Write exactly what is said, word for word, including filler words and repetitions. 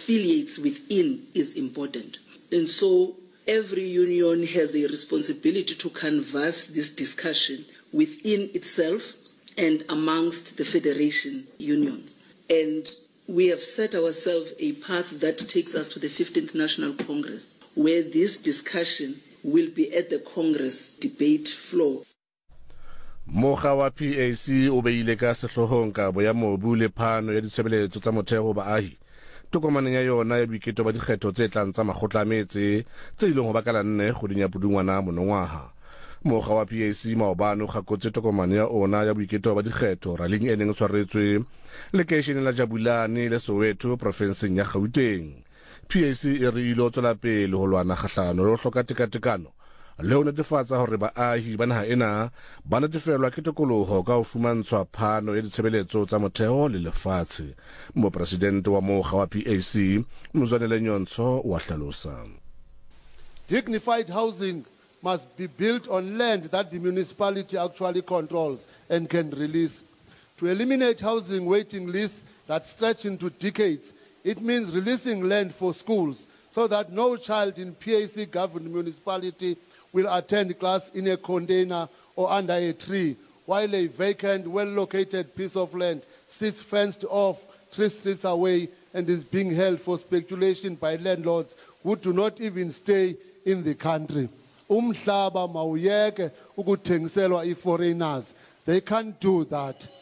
affiliates within is important. And so every union has a responsibility to canvass this discussion within itself and amongst the federation unions. And we have set ourselves a path that takes us to the fifteenth National Congress, where this discussion will be at the Congress debate floor. Moga wa P A C o beile ka sehlohong kabo ya mobu le phano ya ditshebeletso tsa motheo baahi. Tokomaneng ya yona ya boiketo ba dikgetho tse tlang tsa makgotla a metse tse ileng ho bakala nne kgweding ya Pudungwana monongwaha. Moga wa P A C maobane o gakotse tokomane ya ona ya boiketo ba dikgetho raleng e neng tshwaretswe lekeisheneng la Jabulani le Soweto profenseng ya Gauteng. P A C e re ilo tswela pele ho lwana kgahlano le ho hloka tekatekano le ho netefatsa hore baahi ba naha ena ba netefelwa ke tokoloho ka ho fumantshwa phano ya ditshebeletso tsa motheo le lefatshe. Mopresidente wa moga wa P A C Mzwanele Nyontsho wa hlalosa. Dignified housing must be built on land that the municipality actually controls and can release. To eliminate housing waiting lists that stretch into decades, it means releasing land for schools so that no child in P A C-governed municipality will attend class in a container or under a tree, while a vacant, well-located piece of land sits fenced off three streets away and is being held for speculation by landlords who do not even stay in the country. Umhlaba mawuyeke ukuthengiselwa i-foreigners. They can't do that.